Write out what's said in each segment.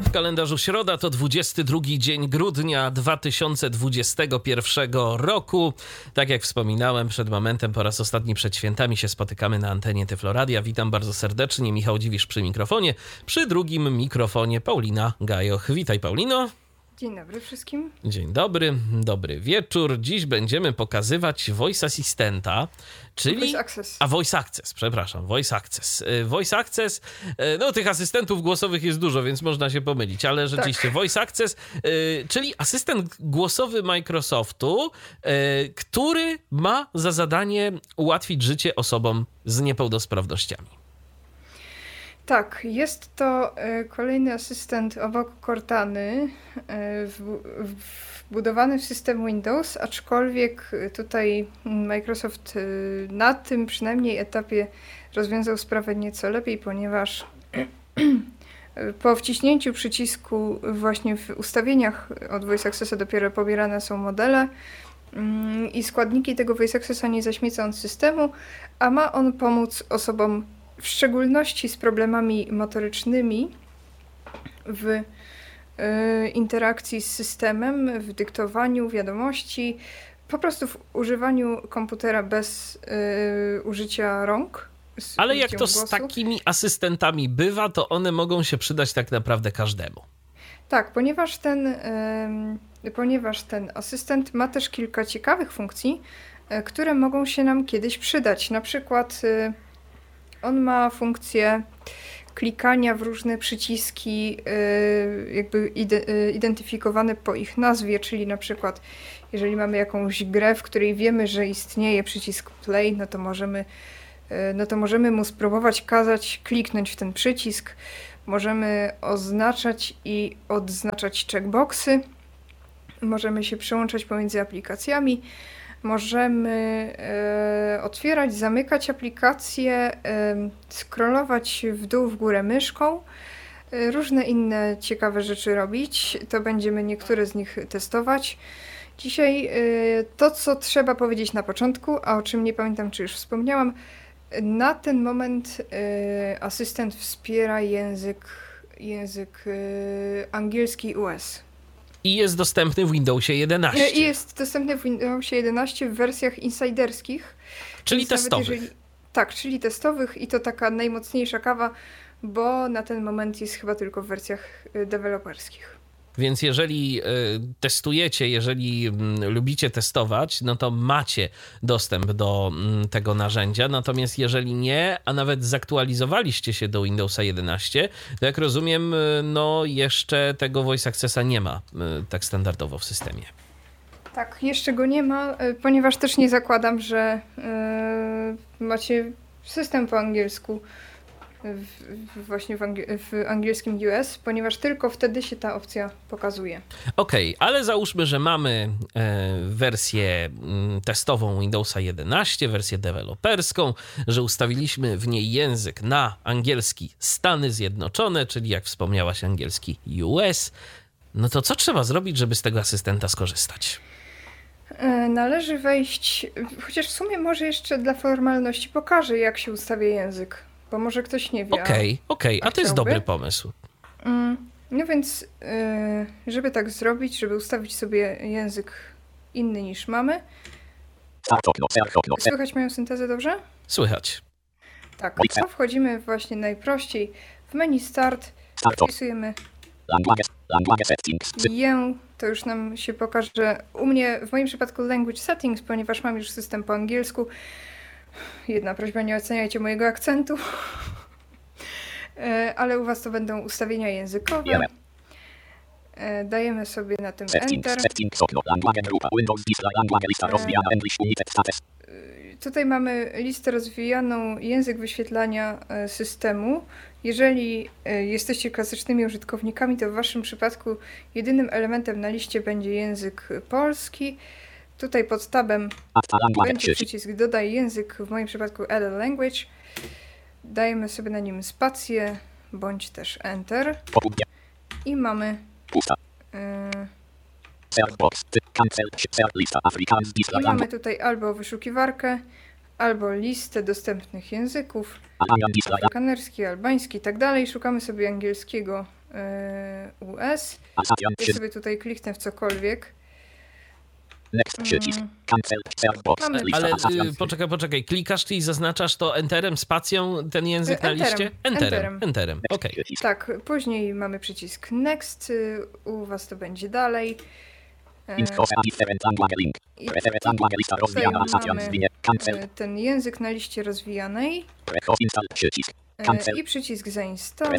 W kalendarzu środa to 22 dzień grudnia 2021 roku. Tak jak wspominałem przed momentem, po raz ostatni przed świętami się spotykamy na antenie Tyfloradia. Witam bardzo serdecznie, Michał Dziwisz przy mikrofonie. Przy drugim mikrofonie Paulina Gajoch. Witaj, Paulino. Dzień dobry wszystkim. Dzień dobry, dobry wieczór. Dziś będziemy pokazywać Voice Assistanta, czyli... Voice Access. Voice Access, przepraszam, Voice Access. Voice Access, no tych asystentów głosowych jest dużo, więc można się pomylić, ale rzeczywiście tak. Voice Access, czyli asystent głosowy Microsoftu, który ma za zadanie ułatwić życie osobom z niepełnosprawnościami. Tak, jest to kolejny asystent obok Cortany, wbudowany w system Windows, aczkolwiek tutaj Microsoft na tym przynajmniej etapie rozwiązał sprawę nieco lepiej, ponieważ po wciśnięciu przycisku właśnie w ustawieniach od Voice Accessa dopiero pobierane są modele i składniki tego Voice Accessa nie zaśmieca on systemu, a ma on pomóc osobom w szczególności z problemami motorycznymi w interakcji z systemem, w dyktowaniu wiadomości, po prostu w używaniu komputera bez użycia rąk. Ale jak to z takimi asystentami bywa, to one mogą się przydać tak naprawdę każdemu. Tak, ponieważ ten asystent ma też kilka ciekawych funkcji, które mogą się nam kiedyś przydać. Na przykład on ma funkcję klikania w różne przyciski jakby identyfikowane po ich nazwie, czyli na przykład jeżeli mamy jakąś grę, w której wiemy, że istnieje przycisk play, no to możemy mu spróbować kazać kliknąć w ten przycisk. Możemy oznaczać i odznaczać checkboxy. Możemy się przełączać pomiędzy aplikacjami. Możemy otwierać, zamykać aplikacje, scrollować w dół, w górę myszką, różne inne ciekawe rzeczy robić. To będziemy niektóre z nich testować. Dzisiaj to, co trzeba powiedzieć na początku, a o czym nie pamiętam, czy już wspomniałam, na ten moment asystent wspiera język angielski US. I jest dostępny w Windowsie 11. I jest dostępny w Windowsie 11 w wersjach insiderskich. Czyli testowych. Tak, czyli testowych i to taka najmocniejsza kawa, bo na ten moment jest chyba tylko w wersjach deweloperskich. Więc jeżeli testujecie, jeżeli lubicie testować, no to macie dostęp do tego narzędzia. Natomiast jeżeli nie, a nawet zaktualizowaliście się do Windowsa 11, to jak rozumiem, no jeszcze tego Voice Accessa nie ma tak standardowo w systemie. Tak, jeszcze go nie ma, ponieważ też nie zakładam, że macie system po angielsku. Właśnie w angielskim US, ponieważ tylko wtedy się ta opcja pokazuje. Okej, ale załóżmy, że mamy wersję testową Windowsa 11, wersję deweloperską, że ustawiliśmy w niej język na angielski Stany Zjednoczone, czyli jak wspomniałaś angielski US. No to co trzeba zrobić, żeby z tego asystenta skorzystać? Należy wejść, chociaż w sumie może jeszcze dla formalności pokażę, jak się ustawia język. Bo może ktoś nie wie. Okej, a to jest dobry pomysł. No więc, żeby tak zrobić, żeby ustawić sobie język inny niż mamy. Słychać moją syntezę dobrze? Słychać. Tak, to wchodzimy właśnie najprościej w menu Start, wpisujemy to już nam się pokaże w moim przypadku Language Settings, ponieważ mam już system po angielsku. Jedna prośba, nie oceniajcie mojego akcentu, ale u Was to będą ustawienia językowe. Dajemy sobie na tym Enter. Tutaj mamy listę rozwijaną, język wyświetlania systemu. Jeżeli jesteście klasycznymi użytkownikami, to w Waszym przypadku jedynym elementem na liście będzie język polski. Tutaj pod tabem będzie przycisk Dodaj język, w moim przypadku Add a Language. Dajemy sobie na nim spację, bądź też Enter. I mamy tutaj albo wyszukiwarkę, albo listę dostępnych języków. Afrykanerski, albański i tak dalej. Szukamy sobie angielskiego US. Ja sobie tutaj kliknę w cokolwiek. Mamy... Ale poczekaj, klikasz, czyli zaznaczasz to enterem, spacją ten język na liście? Enterem. Okay. Tak, później mamy przycisk next, u was to będzie dalej. I mamy ten język na liście rozwijanej i przycisk zainstaluj.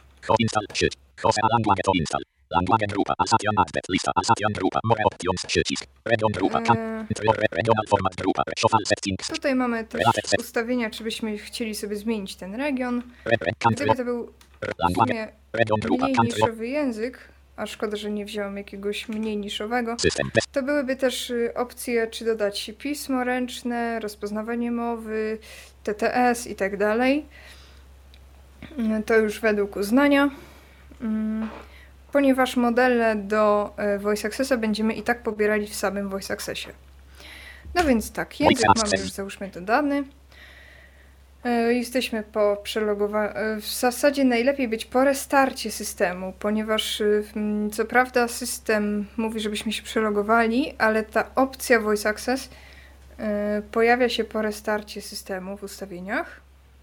Language grupa, Asation Advet, lista, Asation grupa, More Options, przycisk, Region grupa, Regional Format grupa, Shuffle Settings. Tutaj mamy też ustawienia, czy byśmy chcieli sobie zmienić ten region. Gdyby to był w sumie mniej niszowy język, a szkoda, że nie wziąłem jakiegoś mniej niszowego, to byłyby też opcje, czy dodać pismo ręczne, rozpoznawanie mowy, TTS i tak dalej. To już według uznania. Ponieważ modele do Voice Accessa będziemy i tak pobierali w samym Voice Accessie. No więc tak, język mamy już załóżmy dodany. Jesteśmy po przelogowaniu. W zasadzie najlepiej być po restarcie systemu, ponieważ co prawda system mówi, żebyśmy się przelogowali, ale ta opcja Voice Access pojawia się po restarcie systemu w ustawieniach.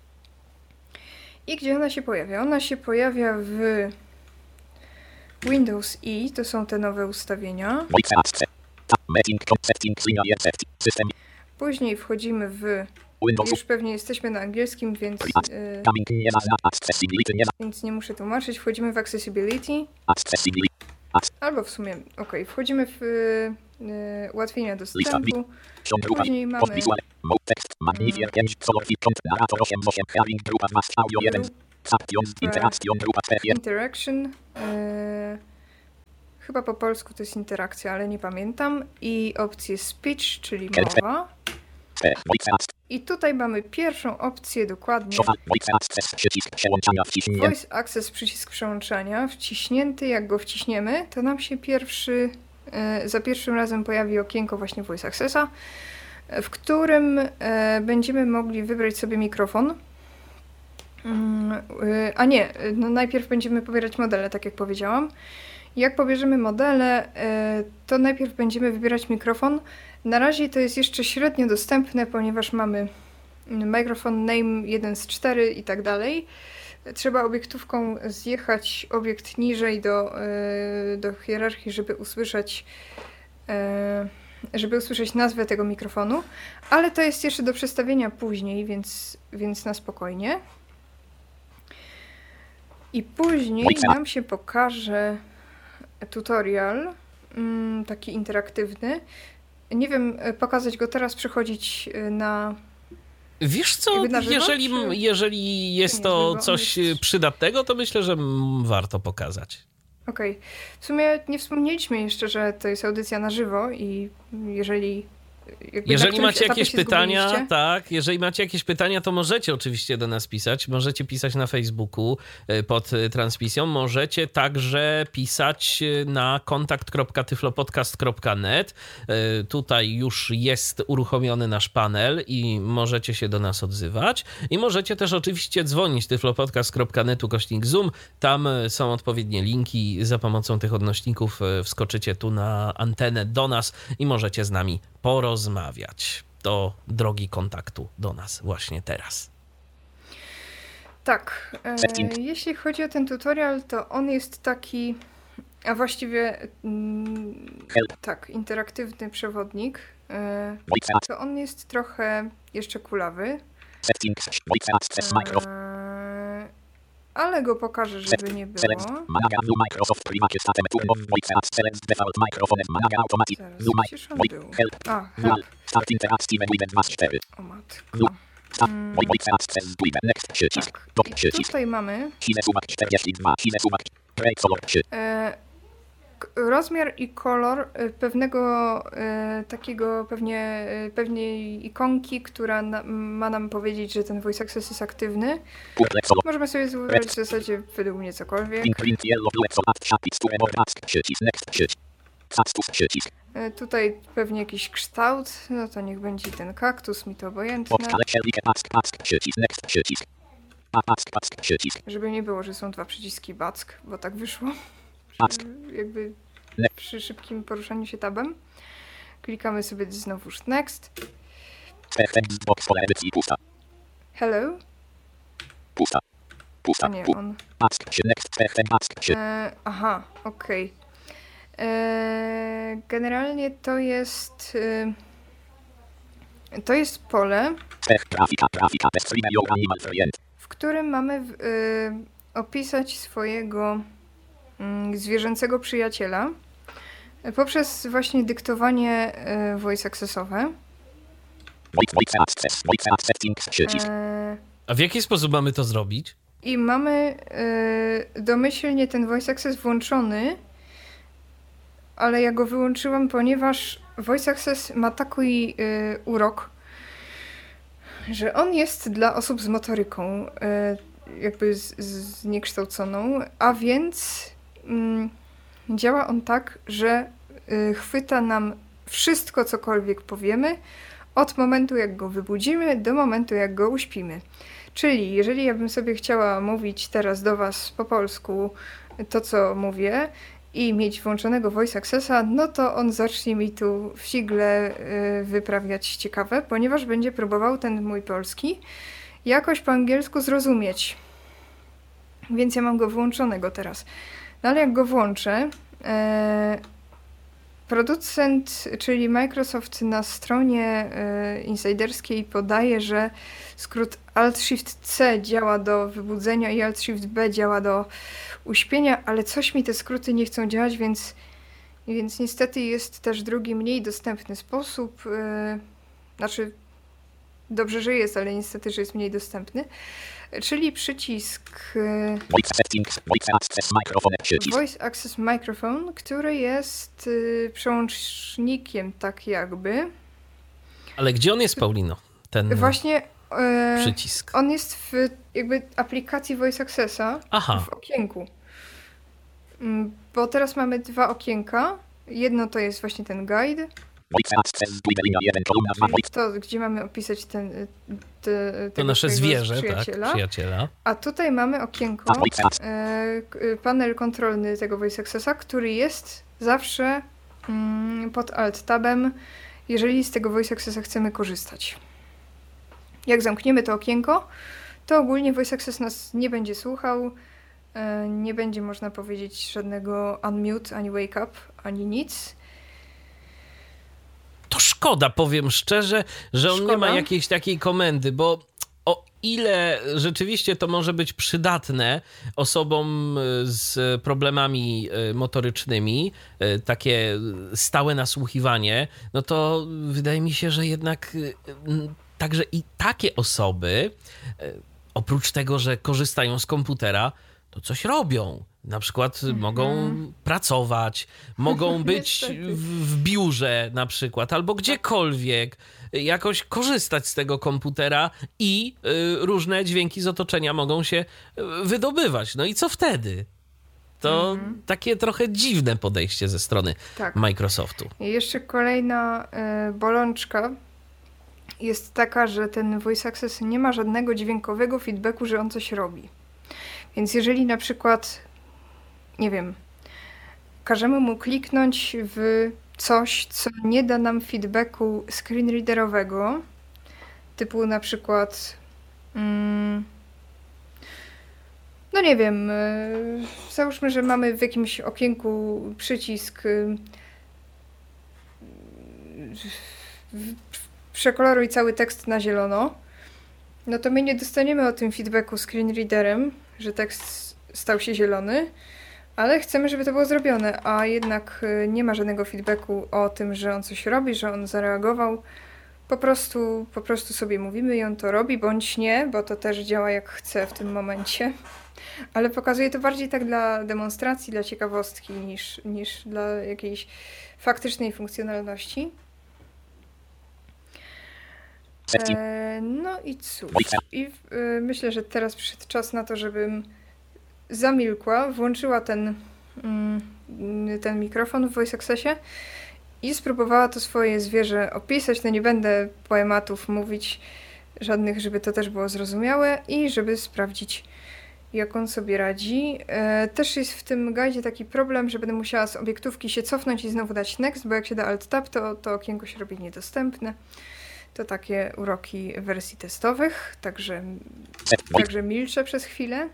I gdzie ona się pojawia? Ona się pojawia w Windows E, to są te nowe ustawienia. Później wchodzimy w... Już pewnie jesteśmy na angielskim, więc nie muszę tłumaczyć. Wchodzimy w Accessibility. Albo w sumie, wchodzimy w ułatwienia dostępu. Później mamy... Interaction. Chyba po polsku to jest interakcja, ale nie pamiętam. I opcję speech, czyli mowa. I tutaj mamy pierwszą opcję dokładnie. Voice Access, przycisk przełączania. Wciśnięty, jak go wciśniemy, to nam się za pierwszym razem pojawi okienko właśnie Voice Accessa, w którym będziemy mogli wybrać sobie mikrofon. A nie, no najpierw będziemy pobierać modele, tak jak powiedziałam. Jak pobierzemy modele, to najpierw będziemy wybierać mikrofon. Na razie to jest jeszcze średnio dostępne, ponieważ mamy microphone name 1 z 4 i tak dalej. Trzeba obiektówką zjechać obiekt niżej do hierarchii, żeby usłyszeć nazwę tego mikrofonu. Ale to jest jeszcze do przestawienia później, więc na spokojnie. I później nam się pokaże tutorial, taki interaktywny. Nie wiem, pokazać go teraz, przechodzić na... Wiesz co, jeżeli jest to coś przydatnego, to myślę, że warto pokazać. Okej. W sumie nie wspomnieliśmy jeszcze, że to jest audycja na żywo i jeżeli macie jakieś pytania, jeżeli macie jakieś pytania, to możecie oczywiście do nas pisać. Możecie pisać na Facebooku pod transmisją. Możecie także pisać na kontakt.tyflopodcast.net. Tutaj już jest uruchomiony nasz panel i możecie się do nas odzywać. I możecie też oczywiście dzwonić tyflopodcast.net/Zoom. Tam są odpowiednie linki. Za pomocą tych odnośników wskoczycie tu na antenę do nas i możecie z nami porozmawiać. To drogi kontaktu do nas właśnie teraz. Tak, jeśli chodzi o ten tutorial, to on jest taki, a właściwie tak, interaktywny przewodnik. To on jest trochę jeszcze kulawy. Ale go pokażę, żeby nie było. Zaraz, gdzież on był? A, o matko. Tak, i tutaj mamy rozmiar i kolor pewnego takiego pewnej ikonki, która ma nam powiedzieć, że ten Voice Access jest aktywny. Możemy sobie wybrać w zasadzie według mnie cokolwiek. Tutaj pewnie jakiś kształt, no to niech będzie ten kaktus, mi to obojętne. Żeby nie było, że są dwa przyciski back, bo tak wyszło. Jakby przy szybkim poruszaniu się tabem. Klikamy sobie znowuż next. Hello. Pusta. Nie, on. Aha, okej. Generalnie to jest pole, w którym mamy opisać swojego zwierzęcego przyjaciela poprzez właśnie dyktowanie voice accessowe. A w jaki sposób mamy to zrobić? I mamy domyślnie ten voice access włączony, ale ja go wyłączyłam, ponieważ voice access ma taki urok, że on jest dla osób z motoryką jakby zniekształconą, a więc działa on tak, że chwyta nam wszystko, cokolwiek powiemy, od momentu jak go wybudzimy do momentu jak go uśpimy. Czyli jeżeli ja bym sobie chciała mówić teraz do was po polsku to, co mówię i mieć włączonego voice accessa, no to on zacznie mi tu figle wyprawiać ciekawe, ponieważ będzie próbował ten mój polski jakoś po angielsku zrozumieć. Więc ja mam go włączonego teraz. No ale jak go włączę, producent, czyli Microsoft na stronie insiderskiej podaje, że skrót Alt-Shift-C działa do wybudzenia i Alt-Shift-B działa do uśpienia, ale coś mi te skróty nie chcą działać, więc niestety jest też drugi, mniej dostępny sposób. Znaczy, dobrze, że jest, ale niestety, że jest mniej dostępny. Czyli przycisk Voice Access Microphone, który jest przełącznikiem tak jakby. Ale gdzie on jest, Paulino? Ten właśnie przycisk. On jest w jakby aplikacji Voice Accessa. Aha. W okienku. Bo teraz mamy dwa okienka. Jedno to jest właśnie ten guide. To, gdzie mamy opisać to nasze zwierzę, przyjaciela. Tak, a tutaj mamy okienko, panel kontrolny tego Voice Accessa, który jest zawsze pod Alt-Tabem, jeżeli z tego Voice Accessa chcemy korzystać. Jak zamkniemy to okienko, to ogólnie Voice Access nas nie będzie słuchał, nie będzie, można powiedzieć, żadnego unmute, ani wake up, ani nic. To szkoda, powiem szczerze, że on nie ma jakiejś takiej komendy, bo o ile rzeczywiście to może być przydatne osobom z problemami motorycznymi, takie stałe nasłuchiwanie, no to wydaje mi się, że jednak także i takie osoby, oprócz tego, że korzystają z komputera, to coś robią. Na przykład mogą pracować, mogą być w biurze na przykład, albo gdziekolwiek, jakoś korzystać z tego komputera i różne dźwięki z otoczenia mogą się wydobywać. No i co wtedy? To takie trochę dziwne podejście ze strony Microsoftu. I jeszcze kolejna bolączka jest taka, że ten Voice Access nie ma żadnego dźwiękowego feedbacku, że on coś robi. Więc jeżeli na przykład, nie wiem, każemy mu kliknąć w coś, co nie da nam feedbacku screenreaderowego, typu na przykład, no nie wiem, załóżmy, że mamy w jakimś okienku przycisk przekoloruj cały tekst na zielono, no to my nie dostaniemy o tym feedbacku screenreaderem, że tekst stał się zielony, ale chcemy, żeby to było zrobione, a jednak nie ma żadnego feedbacku o tym, że on coś robi, że on zareagował. Po prostu sobie mówimy i on to robi, bądź nie, bo to też działa jak chce w tym momencie. Ale pokazuję to bardziej tak dla demonstracji, dla ciekawostki, niż dla jakiejś faktycznej funkcjonalności. No i cóż, myślę, że teraz przyszedł czas na to, żebym zamilkła, włączyła ten mikrofon w Voice Accessie i spróbowała to swoje zwierzę opisać. No nie będę poematów mówić, żadnych, żeby to też było zrozumiałe i żeby sprawdzić, jak on sobie radzi. Też jest w tym guidzie taki problem, że będę musiała z obiektówki się cofnąć i znowu dać next, bo jak się da Alt-Tab, to okienko się robi niedostępne. To takie uroki wersji testowych, także milczę przez chwilę.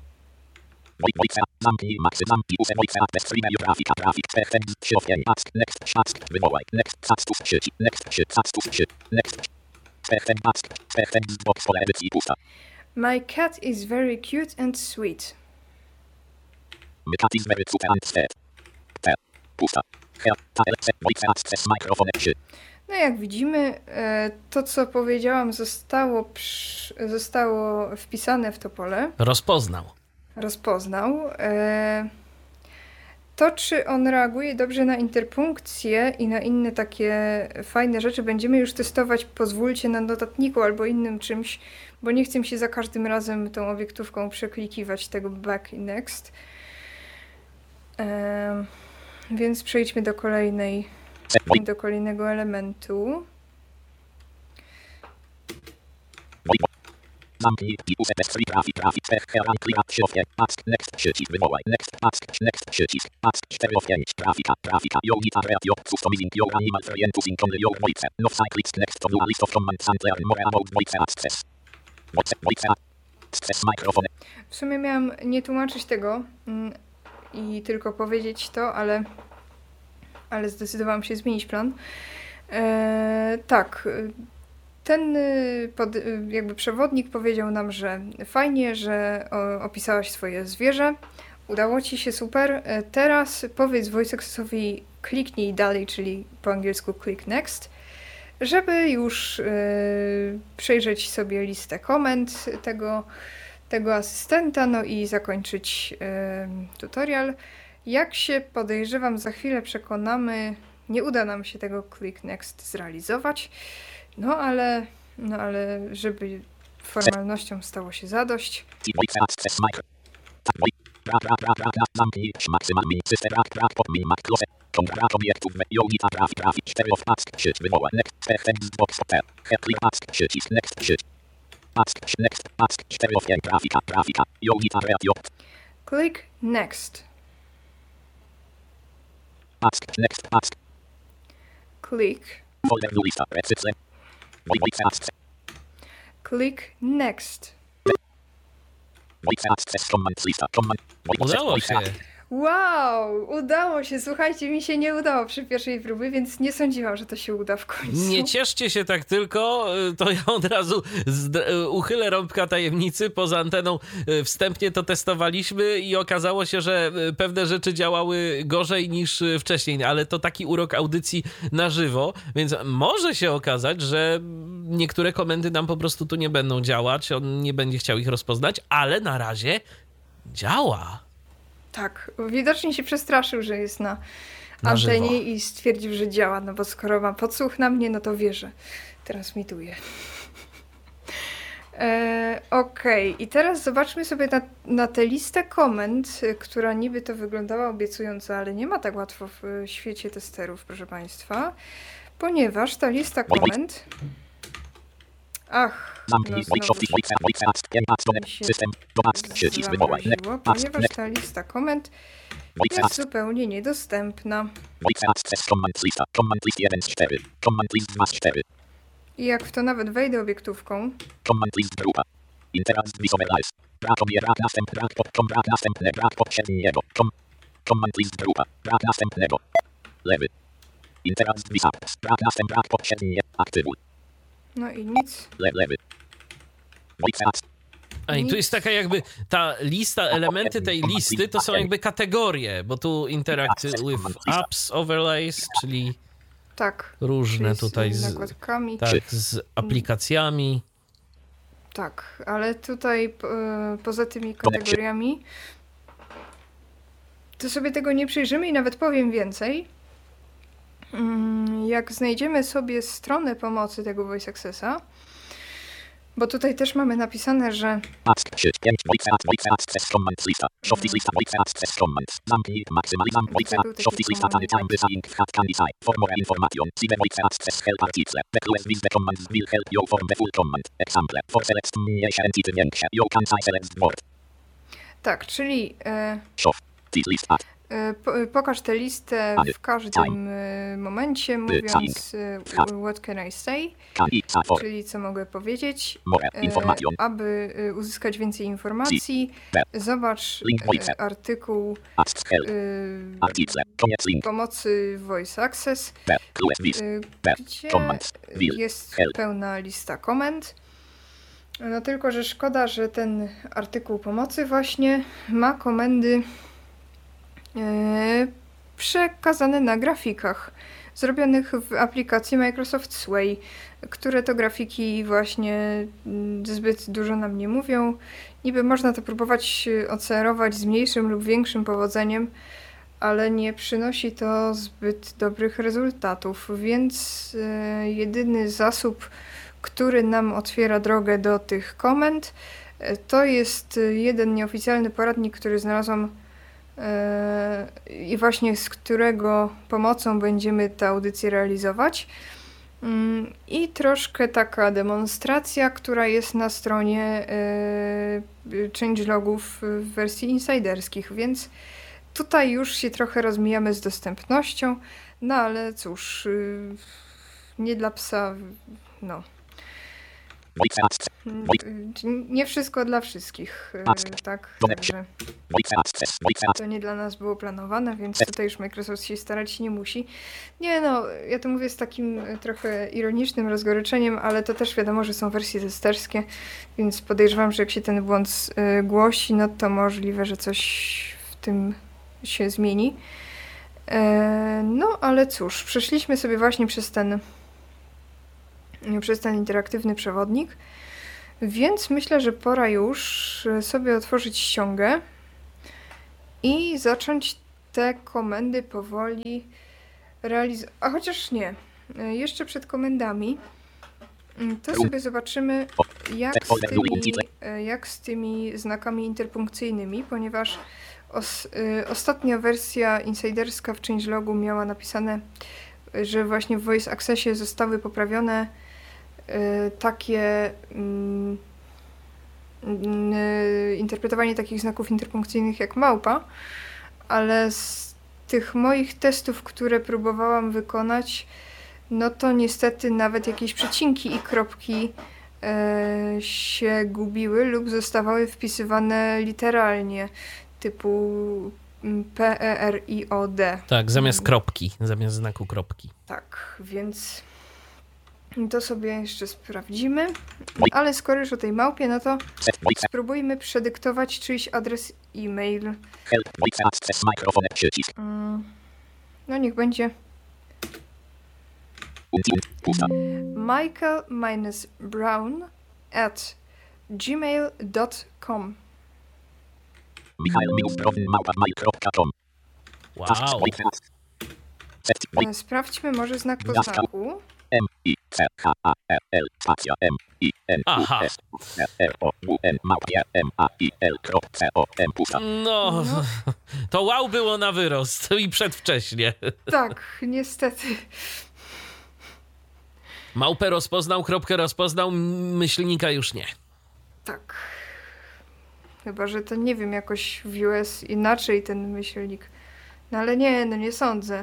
My cat is very cute and sweet. My cat is very cute and sweet. Pusta. No jak widzimy, to co powiedziałam zostało wpisane w to pole. Rozpoznał. To, czy on reaguje dobrze na interpunkcję i na inne takie fajne rzeczy, będziemy już testować, pozwólcie, na notatniku albo innym czymś, bo nie chcę się za każdym razem tą obiektówką przeklikiwać tego back i next. Więc przejdźmy do kolejnego elementu. Zamknij plus F3 trafik klikać się ask next przycisk wywołaj next ask next przycisk ask 4 of 5 trafika your guitar react your customizing your animal friend using only your voice no cyclics next to do a list of commands and learn more about voice access access microphone. W sumie miałam nie tłumaczyć tego i tylko powiedzieć to, ale zdecydowałam się zmienić plan. Tak, ten jakby przewodnik powiedział nam, że fajnie, że opisałaś swoje zwierzę, udało ci się, super. Teraz powiedz Voice Accessowi kliknij dalej, czyli po angielsku click next, żeby już przejrzeć sobie listę komend tego asystenta, no i zakończyć tutorial. Jak się, podejrzewam, za chwilę przekonamy, nie uda nam się tego click next zrealizować, no ale żeby formalnościom stało się zadość. Click next. Ask next ask. Click. Folder lista recycle. Click next. Udało się. Wow, udało się. Słuchajcie, mi się nie udało przy pierwszej próbie, więc nie sądziłam, że to się uda w końcu. Nie cieszcie się tak tylko, to ja od razu uchylę rąbka tajemnicy. Poza anteną wstępnie to testowaliśmy i okazało się, że pewne rzeczy działały gorzej niż wcześniej, ale to taki urok audycji na żywo, więc może się okazać, że niektóre komendy nam po prostu tu nie będą działać, on nie będzie chciał ich rozpoznać, ale na razie działa. Tak, widocznie się przestraszył, że jest na antenie i stwierdził, że działa, no bo skoro ma podsłuch na mnie, no to wie, że transmituje. Okej, i teraz zobaczmy sobie na tę listę komend, która niby to wyglądała obiecująco, ale nie ma tak łatwo w świecie testerów, proszę Państwa, ponieważ ta lista komend... Ponieważ ta lista komend jest zupełnie niedostępna. I jak w to nawet wejdę obiektówką, no i nic. A i tu jest taka jakby ta lista, elementy tej listy to są jakby kategorie, bo tu interact with apps, overlays, czyli tak, różne tutaj z aplikacjami. Tak, ale tutaj poza tymi kategoriami to sobie tego nie przyjrzymy i nawet powiem więcej. Jak znajdziemy sobie stronę pomocy tego Voice Accessa, Bo tutaj też mamy napisane, że Ask sieć 5 Voice Access Commands lista. Shoftis lista Voice Access Commands. Zamknij maksymalizam Voice Shoftis lista tany time design hat can decide. For more information. See the Voice Access help article. The clues with the commands will help you form the full command. Example. For select mniejsze entity większe. You can say select word. tak, czyli Shoftis list at. pokaż tę listę w każdym momencie, mówiąc what can I say, czyli co mogę powiedzieć, aby uzyskać więcej informacji. Zobacz artykuł pomocy Voice Access, gdzie jest pełna lista komend. No tylko, że szkoda, że ten artykuł pomocy właśnie ma komendy przekazane na grafikach zrobionych w aplikacji Microsoft Sway, które to grafiki właśnie zbyt dużo nam nie mówią. Niby można to próbować ocerować z mniejszym lub większym powodzeniem, ale nie przynosi to zbyt dobrych rezultatów, więc jedyny zasób, który nam otwiera drogę do tych komend, to jest jeden nieoficjalny poradnik, który znalazłam i właśnie z którego pomocą będziemy tę audycję realizować. I troszkę taka demonstracja, która jest na stronie changelogów w wersji insiderskich, więc tutaj już się trochę rozmijamy z dostępnością, no ale cóż, nie dla psa, no. Nie wszystko dla wszystkich, tak, także to nie dla nas było planowane, więc tutaj już Microsoft się starać nie musi. Nie no, ja to mówię z takim trochę ironicznym rozgoryczeniem, ale to też wiadomo, że są wersje testerskie, więc podejrzewam, że jak się ten błąd głosi, no to możliwe, że coś w tym się zmieni. No ale cóż, przeszliśmy sobie właśnie przez ten interaktywny przewodnik, więc myślę, że pora już sobie otworzyć ściągę i zacząć te komendy powoli realizować. A chociaż nie, jeszcze przed komendami to sobie zobaczymy, jak z tymi znakami interpunkcyjnymi, ponieważ ostatnia wersja insiderska w changelogu miała napisane, że właśnie w Voice Accessie zostały poprawione takie interpretowanie takich znaków interpunkcyjnych jak małpa, ale z tych moich testów, które próbowałam wykonać, no to niestety nawet jakieś przecinki i kropki się gubiły lub zostawały wpisywane literalnie, typu PERIOD. Tak, zamiast kropki, zamiast znaku kropki. Tak, więc to sobie jeszcze sprawdzimy. Ale skoro już o tej małpie, no to spróbujmy przedyktować czyjś adres e-mail. No niech będzie michael-brown@gmail.com. Wow. Sprawdźmy może znak po znaku. M-I-C-H-A-R-L spacja M-I-N-R-O-W-N-M-A-I-L.C-O-M pusta. No, to wow było na wyrost i przedwcześnie. Tak, niestety. Małpę rozpoznał, kropkę rozpoznał, myślnika już nie. Tak. Chyba, że to nie wiem, jakoś w US inaczej ten myślnik. No ale nie, no nie sądzę.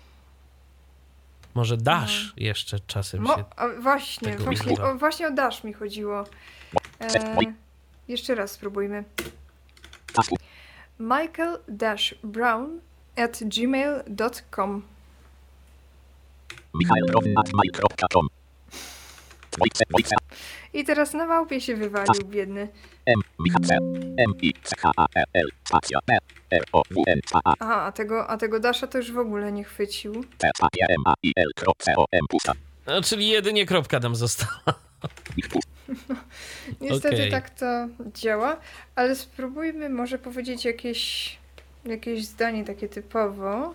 Może Dash jeszcze czasem się właśnie o Dash mi chodziło. Jeszcze raz spróbujmy. michael-brown@gmail.com. michael.brown@mail.com. I teraz na małpie się wywalił, biedny. M-I-C-H-A-R-L spacja R-O-W-N-A. Aha, a tego Dasha to już w ogóle nie chwycił. M-A-I-L.C-O-M pusta. No, czyli jedynie kropka nam została. Niestety tak to działa, ale spróbujmy może powiedzieć jakieś zdanie takie typowo.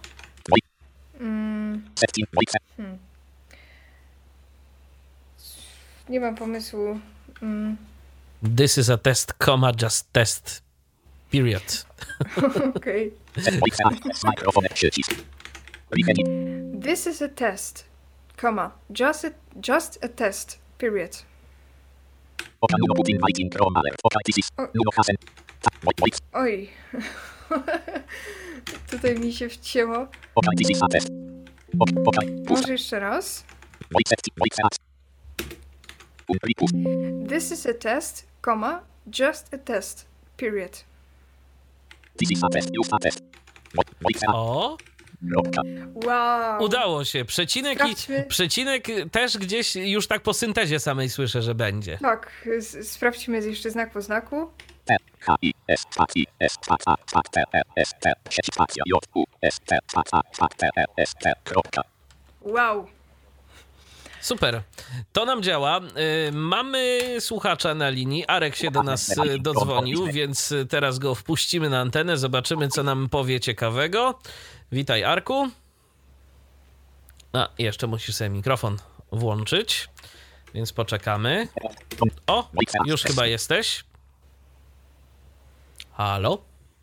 Nie mam pomysłu, This is a test, comma, just test. Period. Okej. Mikrofon, przycisk. Wymienić. This is a test, comma, just a test, period. Oka nuno Putin Viking Romaler. Oka Tisis. Nuno Hasen. Oj. Tutaj mi się wcięło. Oka Tisis test. Oka. Może jeszcze raz. This is a test, comma, just a test, period. Tisis test. Just test. O, Wow. udało się. Przecinek też gdzieś już tak po syntezie samej słyszę, że będzie. Tak, sprawdźmy jeszcze znak po znaku. Wow. Super, to nam działa. Mamy słuchacza na linii. Arek się do nas dodzwonił, więc teraz go wpuścimy na antenę. Zobaczymy, co nam powie ciekawego. Witaj, Arku. A, jeszcze musisz sobie mikrofon włączyć, więc poczekamy. O, już chyba jesteś. Halo?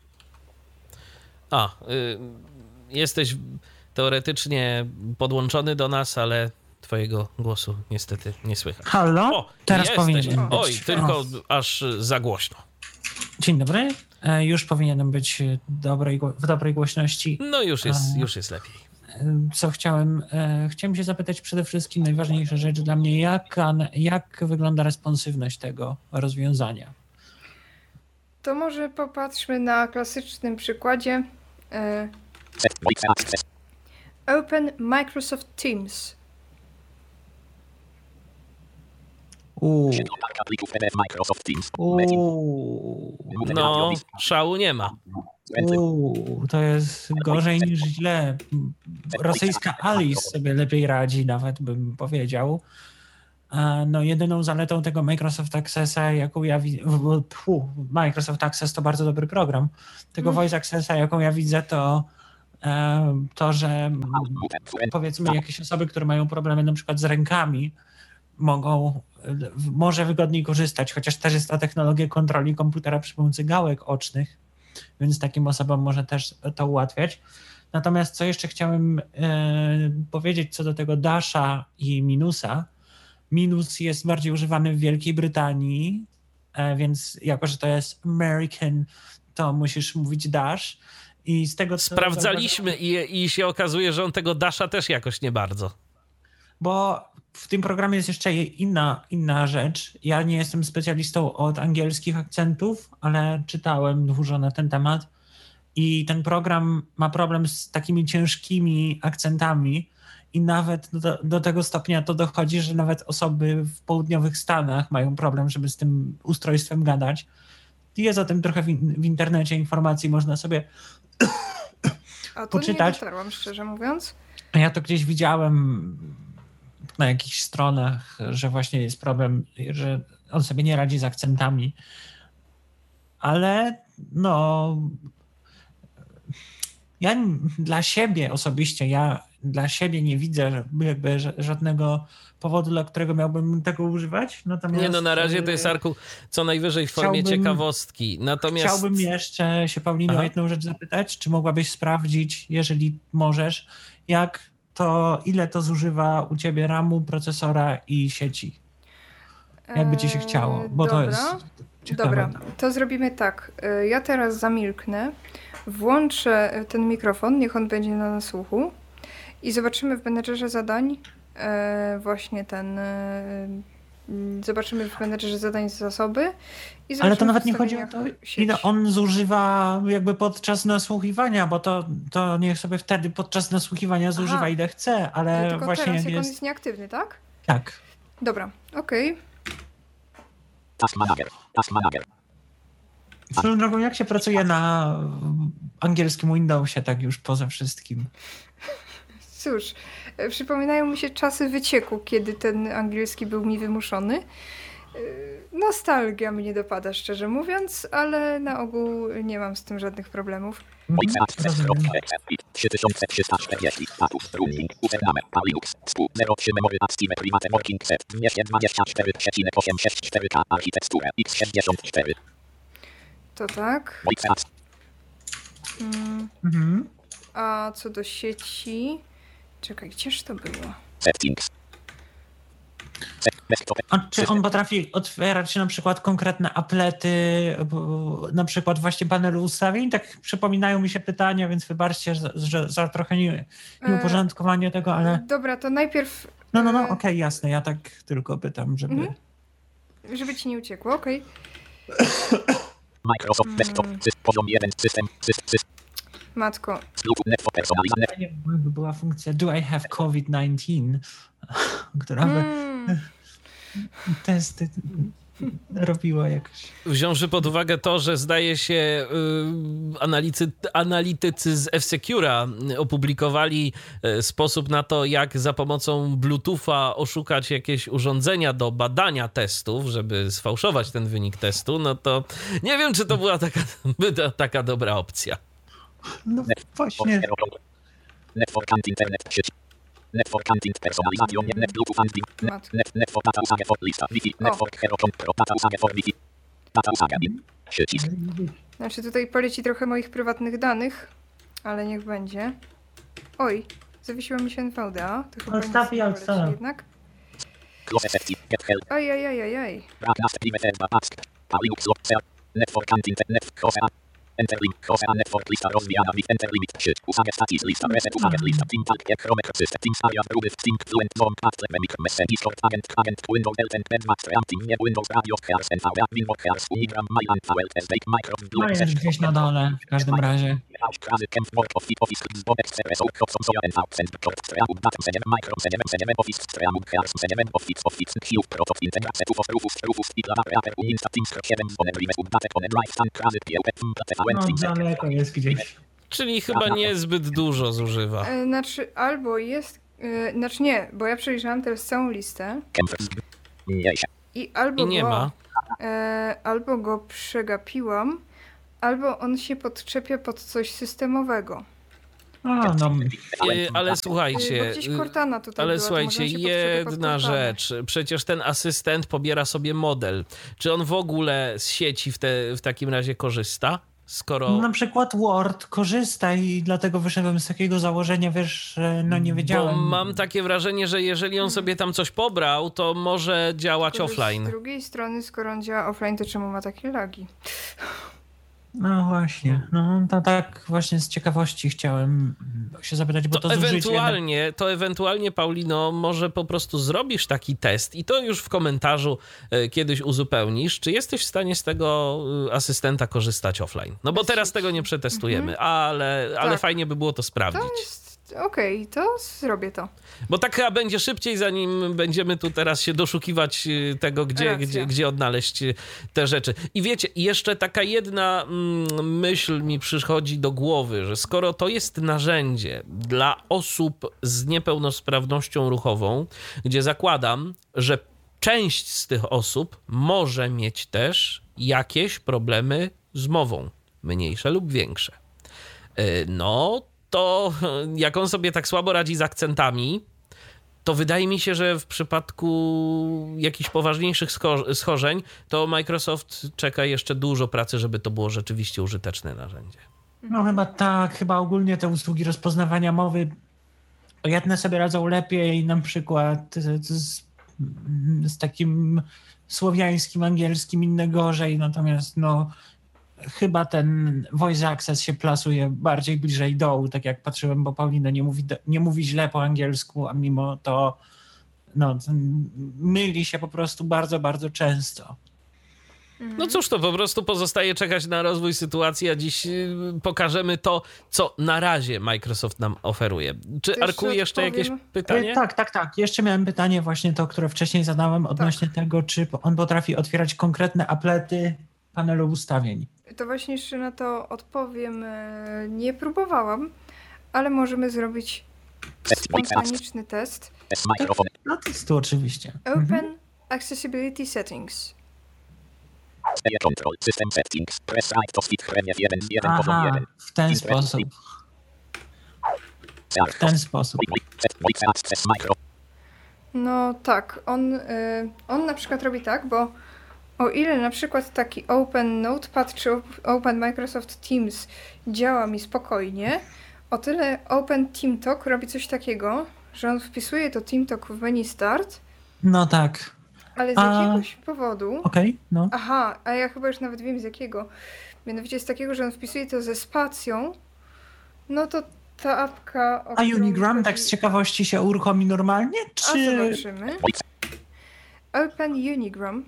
A, jesteś teoretycznie podłączony do nas, ale twojego głosu niestety nie słychać. Halo? O, teraz jesteś. powinienem być. Oj, tylko aż za głośno. Dzień dobry. Już powinienem być w dobrej głośności. No już jest lepiej. Co chciałem się zapytać przede wszystkim, najważniejsza rzecz dla mnie, jak wygląda responsywność tego rozwiązania? To może popatrzmy na klasycznym przykładzie. Open Microsoft Teams. No, szału nie ma. To jest gorzej niż źle. Rosyjska Alice sobie lepiej radzi, nawet bym powiedział. No, jedyną zaletą tego Microsoft Accessa, jaką ja widzę, Microsoft Access to bardzo dobry program, tego Voice Accessa, jaką ja widzę, to, że powiedzmy jakieś osoby, które mają problemy na przykład z rękami, może wygodniej korzystać, chociaż też jest ta technologia kontroli komputera przy pomocy gałek ocznych, więc takim osobom może też to ułatwiać. Natomiast co jeszcze chciałem powiedzieć co do tego Dasha i Minusa. Minus jest bardziej używany w Wielkiej Brytanii, więc jako, że to jest American, to musisz mówić Dash. I z tego, sprawdzaliśmy i się okazuje, że on tego Dasha też jakoś nie bardzo. Bo w tym programie jest jeszcze inna rzecz. Ja nie jestem specjalistą od angielskich akcentów, ale czytałem dużo na ten temat i ten program ma problem z takimi ciężkimi akcentami i nawet do tego stopnia to dochodzi, że nawet osoby w południowych Stanach mają problem, żeby z tym ustrojstwem gadać. Jest o tym trochę w internecie informacji, można sobie poczytać. Nie dotarłam, szczerze mówiąc. Ja to gdzieś widziałem na jakichś stronach, że właśnie jest problem, że on sobie nie radzi z akcentami. Ale no ja dla siebie osobiście, nie widzę jakby żadnego powodu, dla którego miałbym tego używać. Natomiast nie, no na razie to jest, Arku, co najwyżej w formie ciekawostki. Natomiast chciałbym jeszcze się Pauliny o jedną rzecz zapytać, czy mogłabyś sprawdzić, jeżeli możesz, ile to zużywa u ciebie RAM-u, procesora i sieci? Jakby ci się chciało, bo dobra, to jest ciekawe. Dobra, to zrobimy tak. Ja teraz zamilknę, włączę ten mikrofon, niech on będzie na nasłuchu i zobaczymy w menedżerze zadań właśnie zobaczymy w menedżerze zadań zasoby. Ale to nawet nie chodzi o to, ile on zużywa jakby podczas nasłuchiwania, bo to niech sobie wtedy podczas nasłuchiwania zużywa ile chce, ale tylko właśnie teraz, jak on jest nieaktywny, tak? Tak. Dobra, okej. Task manager. Swoją drogą, jak się pracuje na angielskim Windowsie, tak już poza wszystkim? Cóż, przypominają mi się czasy wycieku, kiedy ten angielski był mi wymuszony. Nostalgia mnie dopada, szczerze mówiąc, ale na ogół nie mam z tym żadnych problemów. To tak. A co do sieci... Czekaj, gdzież to było? A czy on potrafi otwierać na przykład konkretne aplety, na przykład właśnie panelu ustawień? Tak przypominają mi się pytania, więc wybaczcie że za trochę nieuporządkowanie tego, ale... Dobra, to najpierw... No, okej, jasne, ja tak tylko pytam, żeby... Żeby ci nie uciekło, okej. Microsoft Desktop, poziom 1, system. Matko. Jakby była funkcja Do I have COVID-19, która by testy robiła jakoś. Wziąwszy pod uwagę to, że zdaje się analitycy z F-Secura opublikowali sposób na to, jak za pomocą Bluetootha oszukać jakieś urządzenia do badania testów, żeby sfałszować ten wynik testu, no to nie wiem, czy to była taka dobra opcja. No właśnie. Network and internet sieć. Network and personalizacja. Net Bluetooth and network data usage for lista. Wi-Fi. Network hero pro data usage for Wi-Fi. Data usage in. Sieci. Znaczy tutaj poleci trochę moich prywatnych danych, ale niech będzie. Oj, zawiesiła mi się NVDA. To chyba nie poleci jednak. Close safety. Get help. Ajajajajaj. Broadcast private ask. Linux lock. Network and internet cross. Enter link, cross a network lista rozwijana with enter limit, sieć, usage status lista, reset usage lista, team talk, chrome system, team area, gruby, sync, fluent, form, path, micro, message, short, agent, windows, elten, bedmax, team, nie, windows, radio, hears, NVDA, windows, hears, unigram, myland, VLT, snake, micro, blue, jest gdzieś na dole, w każdym razie. Krazy, kemp, work, office, zbobek, CRS, okropsom, soja, NV, send, port, streamut, datem, seniem, micro, seniem, office, streamut, hears, seniem, office, hiu, protop, integracja, rufus, i klawa, reaper, uninsta, team, 7, zbonem, rimes, datek, one, drive, stand, krazy, piełpet, daleko jest gdzieś. Czyli chyba niezbyt dużo zużywa. Znaczy, albo jest... Znaczy nie, bo ja przejrzałam teraz całą listę. I albo nie ma. Albo go przegapiłam, albo on się podczepia pod coś systemowego. Ale słuchajcie, bo gdzieś Cortana tutaj ale była, słuchajcie, jedna rzecz. Przecież ten asystent pobiera sobie model. Czy on w ogóle z sieci w takim razie korzysta? Skoro... Na przykład Word korzysta i dlatego wyszedłem z takiego założenia, wiesz, nie wiedziałem. Bo mam takie wrażenie, że jeżeli on sobie tam coś pobrał, to może działać offline. Z drugiej strony, skoro on działa offline, to czemu ma takie lagi? No właśnie, to tak właśnie z ciekawości chciałem się zapytać, bo to ewentualnie, Paulino, może po prostu zrobisz taki test i to już w komentarzu kiedyś uzupełnisz, czy jesteś w stanie z tego asystenta korzystać offline. No bo teraz tego nie przetestujemy, ale fajnie by było to sprawdzić. Okej, to zrobię to. Bo tak chyba będzie szybciej, zanim będziemy tu teraz się doszukiwać tego, gdzie odnaleźć te rzeczy. I wiecie, jeszcze taka jedna myśl mi przychodzi do głowy, że skoro to jest narzędzie dla osób z niepełnosprawnością ruchową, gdzie zakładam, że część z tych osób może mieć też jakieś problemy z mową, mniejsze lub większe. To jak on sobie tak słabo radzi z akcentami, to wydaje mi się, że w przypadku jakichś poważniejszych schorzeń, to Microsoft czeka jeszcze dużo pracy, żeby to było rzeczywiście użyteczne narzędzie. No chyba tak, chyba ogólnie te usługi rozpoznawania mowy jedne sobie radzą lepiej, na przykład z takim słowiańskim, angielskim, inne gorzej, natomiast chyba ten voice access się plasuje bardziej bliżej dołu, tak jak patrzyłem, bo Paulina nie mówi źle po angielsku, a mimo to myli się po prostu bardzo, bardzo często. No cóż, to po prostu pozostaje czekać na rozwój sytuacji, a dziś pokażemy to, co na razie Microsoft nam oferuje. Czy Arku jeszcze jakieś pytanie? Tak. Jeszcze miałem pytanie właśnie to, które wcześniej zadałem odnośnie tego, czy on potrafi otwierać konkretne aplety panelu ustawień. To właśnie jeszcze na to odpowiem. Nie próbowałam, ale możemy zrobić spontaniczny test. Dla testu oczywiście. Open Accessibility Settings. Steer Control, System Settings, Press Right to Switch Premier 1 z 1 pozom Aha, 1. w ten sposób. W ten sposób. Access Micro. No tak, on na przykład robi tak, bo o ile na przykład taki Open Notepad czy Open Microsoft Teams działa mi spokojnie, o tyle Open TeamTalk robi coś takiego, że on wpisuje to TeamTalk w menu Start, No tak. ale z jakiegoś powodu... Okej, no. Aha, a ja chyba już nawet wiem z jakiego. Mianowicie z takiego, że on wpisuje to ze spacją, no to ta apka... A Unigram tak z ciekawości się uruchomi normalnie, A czy... zobaczymy. Open Unigram.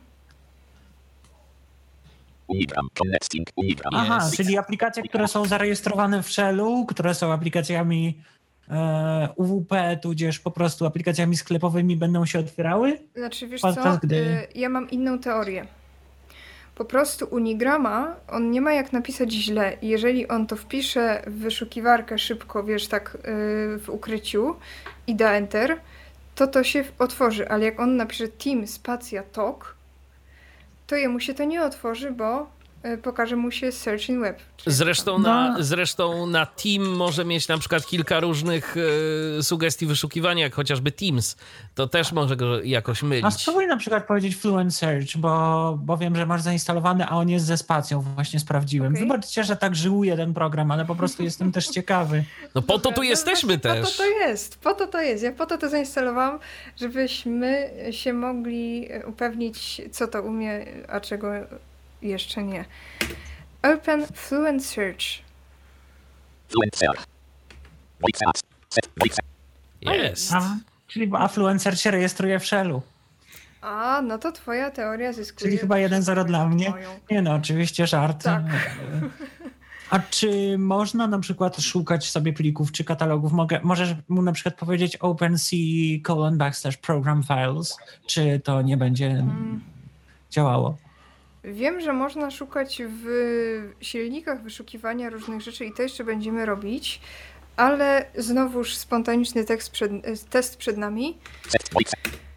Unigram, Connecting, Unigram. Aha, Jest. czyli aplikacje, które są zarejestrowane w Shellu, które są aplikacjami UWP, tudzież po prostu aplikacjami sklepowymi będą się otwierały? Znaczy, wiesz Podczas co, gdy- ja mam inną teorię. Po prostu Unigrama, on nie ma jak napisać źle. Jeżeli on to wpisze w wyszukiwarkę szybko, wiesz, tak w ukryciu i da Enter, to się otworzy. Ale jak on napisze Team spacja Talk, to jemu się to nie otworzy, bo pokaże mu się Search in Web. Czyli Zresztą na Team może mieć na przykład kilka różnych sugestii wyszukiwania, jak chociażby Teams. To też może go jakoś A mylić. spróbuj na przykład powiedzieć Fluent Search, bo wiem, że masz zainstalowany, a on jest ze spacją, właśnie sprawdziłem. Okej. Wybaczcie, że tak żyłuje ten program, ale po prostu jestem też ciekawy. No po to Dobra, tu jesteśmy właśnie też. Po to to jest. Ja po to zainstalowałam, żebyśmy się mogli upewnić, co to umie, a czego jeszcze nie. Open Fluent Search. Fluent Search. Voice apps. Set voice. Jest. Czyli Fluent Search się rejestruje w Shellu. A, no to twoja teoria zyskuje. Czyli chyba 1-0 dla mnie. moją. Nie no, oczywiście żart. Tak. A czy można na przykład szukać sobie plików czy katalogów? Możesz mu na przykład powiedzieć OpenC:/program files, czy to nie będzie działało? Wiem, że można szukać w silnikach wyszukiwania różnych rzeczy i to jeszcze będziemy robić, ale znowuż spontaniczny test przed nami. Set voice.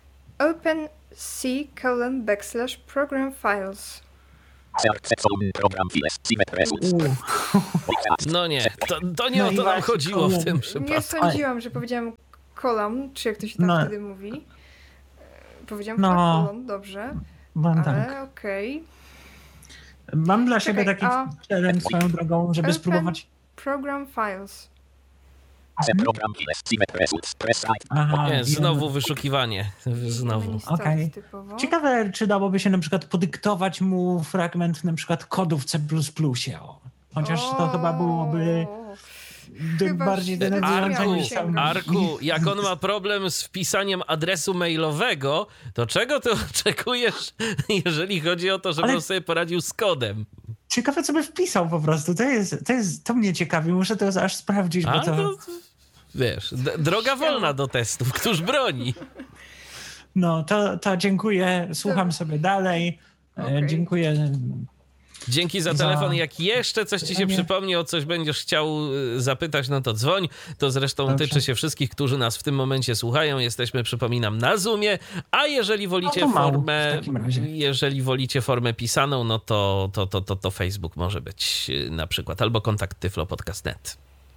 OpenC:/program files. Search set volume program files. Cimet results. Voice apps. No nie, to nie No o i to nam właśnie, chodziło w tym Nie przypadku. sądziłam, że powiedziałam column, czy jak to się tam No. wtedy mówi. Powiedziałam No. chyba column, dobrze, Mam tak. ale okej. Mam dla siebie Czekaj, taki a- challenge swoją drogą, żeby Open- spróbować. Program files. Set program files. Cimet results. Press right. Aha, Nie, wiem. znowu wyszukiwanie. Znowu. Menu start Okej. typowo. Ciekawe, czy dałoby się na przykład podyktować mu fragment na przykład kodu w C++. O. Chociaż to chyba byłoby Chyba bardziej wtedy denerwujące miał niż sięgać. sam. Arku, jak on ma problem z wpisaniem adresu mailowego, to czego ty oczekujesz, jeżeli chodzi o to, żeby Ale- on sobie poradził z kodem? Ciekawe, co by wpisał po prostu. To mnie ciekawi. Muszę to aż sprawdzić, bo A to... to, wiesz, droga wolna do testów, któż broni? No, to dziękuję. Słucham sobie dalej. Okej. Dziękuję. Dzięki za Za- telefon. Jak jeszcze coś ci się Nie. przypomni, o coś będziesz chciał zapytać, no to dzwoń. To zresztą Dobrze. tyczy się wszystkich, którzy nas w tym momencie słuchają. Jesteśmy, przypominam, na Zoomie, a jeżeli wolicie No to mało formę, w takim razie. jeżeli wolicie formę pisaną, no to Facebook może być na przykład, albo kontakt tyflopodcast.net.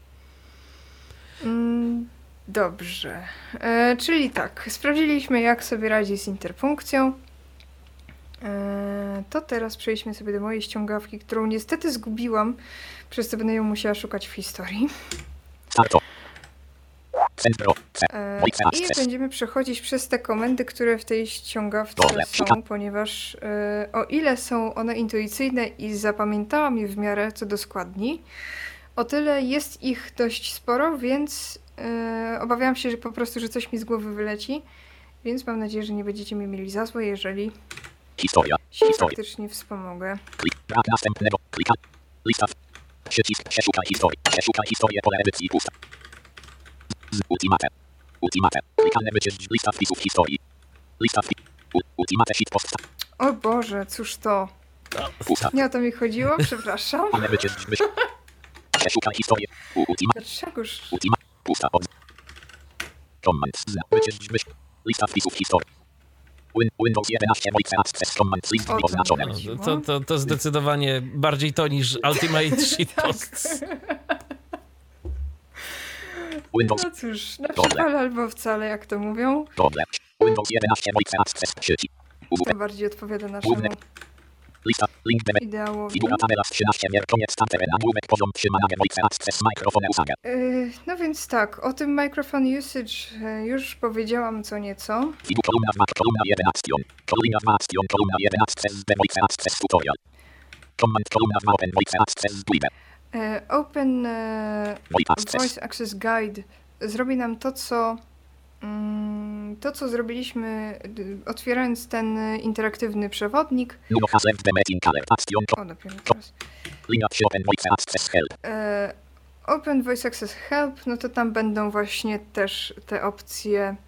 Dobrze. Czyli tak, sprawdziliśmy, jak sobie radzi z interpunkcją. To teraz przejdźmy sobie do mojej ściągawki, którą niestety zgubiłam, przez co będę ją musiała szukać w historii. Starto. Centro. Voice I access. będziemy przechodzić przez te komendy, które w tej ściągawce są, ponieważ o ile są one intuicyjne i zapamiętałam je w miarę co do składni, o tyle jest ich dość sporo, więc obawiam się, że po prostu, że coś mi z głowy wyleci, więc mam nadzieję, że nie będziecie mi mieli za złe, jeżeli Historia. się Historia. faktycznie wspomogę. Klik. Brak następnego. Klika. Lista. Przycisk. Przeszukaj historię. Przeszukaj historię. Pole edycji pusta. Ultimate. Ultimate. Klikane wyciąć. Lista wpisów historii. Lista wpisów. Ultimate sheet post. O Boże, cóż to? Pusta. Nie o to mi chodziło, przepraszam. Ultimate wyciąć. Myśl. Przeszukaj historię. Ultimate. Dlaczegoż? Ultimate. Pusta. Od. Command. Wyciąć. Myśl. Lista wpisów historii. Windows 11 Voice Access Command List O, to oznaczone. chodzi. To zdecydowanie bardziej to niż Ultimate Shitposts. Windows. No cóż, na przykład albo wcale, jak to mówią. Dobrze. Windows 11 Voice Access sieci. To bardziej odpowiada naszemu Lista. Link deme. ideałowi. Figura tabela z 13 mier. Koniec starteren. Nagłówek poziom trzymania Voice Access. Mikrofon usaga. No więc tak, o tym microphone usage już powiedziałam co nieco. Figu kolumna 2. Kolumna 11. Kolumna 2. Kolumna 11. Z Voice Access tutorial. Command kolumna 2. Open Voice Access Guide. Open Voice Access. Voice Access Guide zrobi nam to, co zrobiliśmy otwierając ten interaktywny przewodnik. Nuno has left the meeting color. Action. O, dopiero teraz. Linia 3. Open Voice Access Help. Open Voice Access Help, no to tam będą właśnie też te opcje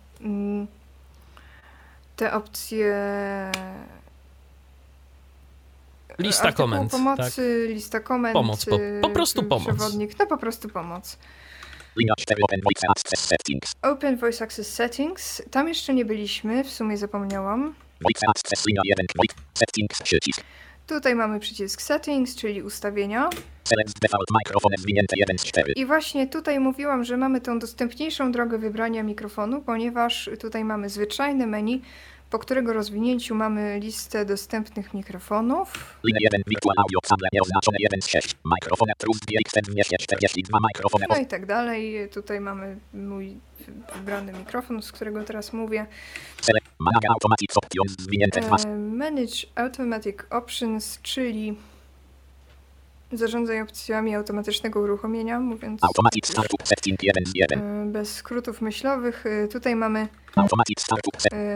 Lista artykuł komend. pomocy, lista komend, Pomoc, po prostu pomoc. przewodnik, no po prostu pomoc. Linia 4. Open Voice Access Settings. Open Voice Access Settings, tam jeszcze nie byliśmy, w sumie zapomniałam. Voice Access linia 1. Voice Settings przycisk. Tutaj mamy przycisk Settings, czyli ustawienia. Select default microphone zwinięte 1 z 4. I właśnie tutaj mówiłam, że mamy tą dostępniejszą drogę wybrania mikrofonu, ponieważ tutaj mamy zwyczajne menu, po którego rozwinięciu mamy listę dostępnych mikrofonów. Linia 1. Virtual Audio Sable nieoznaczone 1 z 6. Mikrofony plus DXM 242 mikrofony. No i tak dalej. Tutaj mamy mój wybrany mikrofon, z którego teraz mówię. Select Manage Automatic Options zwinięte 2 z Manage Automatic Options, czyli zarządzaj opcjami automatycznego uruchomienia, mówiąc Automatic Startup Setting 1 z 1. bez skrótów myślowych. Tutaj mamy Automatic Startup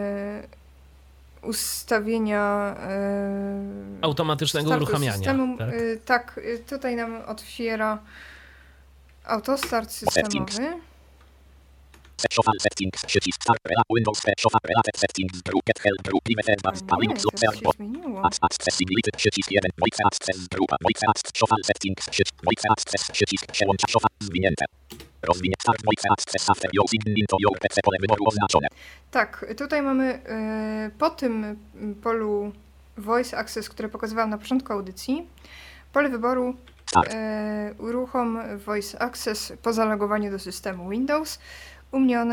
ustawienia Automatycznego startu uruchamiania. systemu. Tak? Tak, tutaj nam otwiera autostart systemowy. Shuffle Settings przycisk Start Windows Shuffle Related Settings Group Get Help Group Private Bar Nie, Linux to Search się Box zmieniło. Accessibility przycisk 1 Voice Access Grupa Voice Access Shuffle Settings przycisk Voice Access przycisk przełącza Shuffle zwinięte. Rozwinie Start Voice Access After Using into your PC pole wyboru oznaczone. Tak, tutaj mamy po tym polu Voice Access, które pokazywałam na początku audycji, pole wyboru uruchom Voice Access po zalogowaniu do systemu Windows. U mnie one